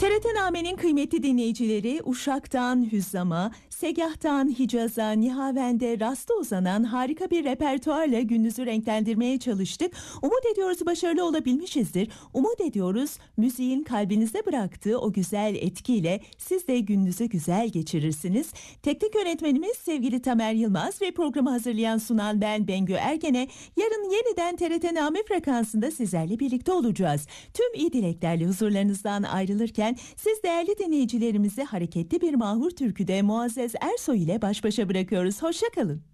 TRT-Name'nin kıymetli dinleyicileri, Uşak'tan Hüzzam'a, Segah'tan Hicaz'a, Nihavend'e rastı uzanan harika bir repertuarla gününüzü renklendirmeye çalıştık. Umut ediyoruz başarılı olabilmişizdir. Umut ediyoruz müziğin kalbinizde bıraktığı o güzel etkiyle siz de gününüzü güzel geçirirsiniz. Teknik yönetmenimiz sevgili Tamer Yılmaz ve programı hazırlayan sunan ben Bengü Ergen'e yarın yeniden TRT-Name frekansında sizlerle birlikte olacağız. Tüm iyi dileklerle huzurlarınızdan ayrılırken siz değerli dinleyicilerimizi hareketli bir mahur türküde Muazzez Ersoy ile baş başa bırakıyoruz. Hoşça kalın.